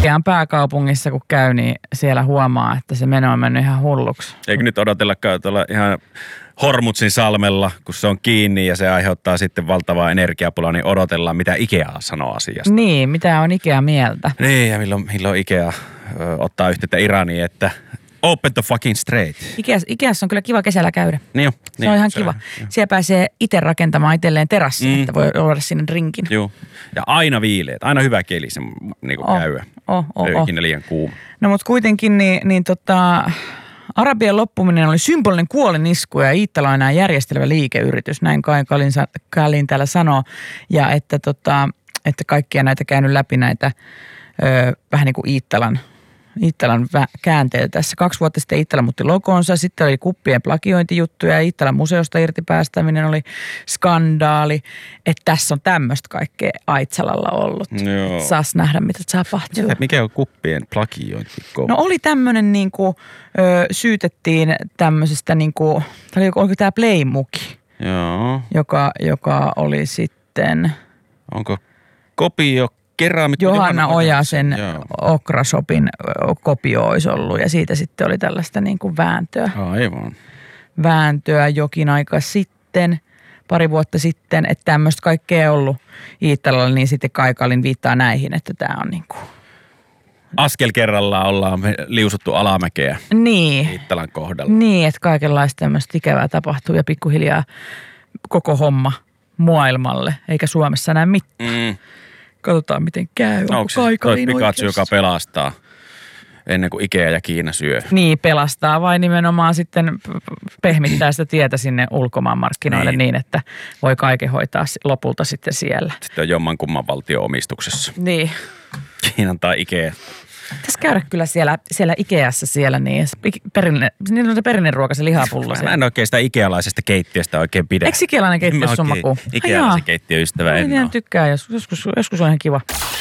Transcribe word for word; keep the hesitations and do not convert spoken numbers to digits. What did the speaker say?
Ikean pääkaupungissa kun käy, niin siellä huomaa, että se meno on mennyt ihan hulluksi. Eikö nyt odotellakaan tuolla ihan Hormutsin salmella, kun se on kiinni ja se aiheuttaa sitten valtavaa energiapulaa, niin odotellaan, mitä Ikea sanoo asiasta. Niin, mitä on Ikea mieltä. Niin, ja milloin, milloin Ikea ö, ottaa yhteyttä Iraniin, että open the fucking straight. Ikeassa, Ikeassa on kyllä kiva kesällä käydä. Niin jo. Se niin, on ihan se kiva. On, Siellä pääsee itse rakentamaan itselleen terassin, mm. että voi luoda sinne drinkin. Joo. Ja aina viileet, aina hyvä keli se niin kuin oh, käydä. Oh, oh, Ei oh. ikinä liian kuuma. No mutta kuitenkin niin, niin tota, Arabian loppuminen oli symbolinen kuolinisku ja Iittala on enää järjestelevä liikeyritys. Näin Kai Kalin, Kalin täällä sanoo. Ja että, tota, että kaikkia näitä käynyt läpi näitä ö, vähän niin kuin Iittalan Iittalan käänteitä tässä. Kaksi vuotta sitten Iittala muutti logonsa, sitten oli kuppien plagiointijuttuja ja Iittalan museosta irti päästäminen oli skandaali. Että tässä on tämmöistä kaikkea Aitsalalla ollut. Joo. Saas nähdä, mitä tapahtuu. Mikä on kuppien plagiointi? No oli tämmöinen niinku, ö, syytettiin tämmöisestä niinku, tai oliko tämä Playmuki, Joo. joka, joka oli sitten Onko kopio? Keramit, Johanna, Johanna Ojasen Okrashopin kopio olisi ollut ja siitä sitten oli tällaista niin kuin vääntöä. Aivan. Vääntöä jokin aika sitten, pari vuotta sitten, että tämmöistä kaikkea ollut Iittalalla, niin sitten Kai Kalin viittaa näihin, että tämä on niin kuin askel kerrallaan ollaan liusuttu alamäkeä niin. Iittalan kohdalla. Niin, että kaikenlaista tämmöistä ikävää tapahtuu ja pikkuhiljaa koko homma maailmalle, eikä Suomessa enää mitään. Mm. Katsotaan, miten käy. Onko, Onko se toi Pikachu, joka pelastaa ennen kuin Ikea ja Kiina syö? Niin, pelastaa vai nimenomaan sitten pehmittää sitä tietä sinne ulkomaanmarkkinoille niin, niin että voi kaiken hoitaa lopulta sitten siellä. Sitten on jommankumman valtion omistuksessa. Niin. Kiinan tai Ikea. Pitäisi käydä kyllä siellä, siellä Ikeassa siellä, niin perinne, niin on se perinnen ruoka, se lihapullo. Mä en oikein sitä ikealaisesta keittiöstä oikein pidä. Eikö ikealainen keittiö sun makuun? Ikealaisen keittiön ystävä en ole. Tykkää, joskus, joskus on ihan kiva.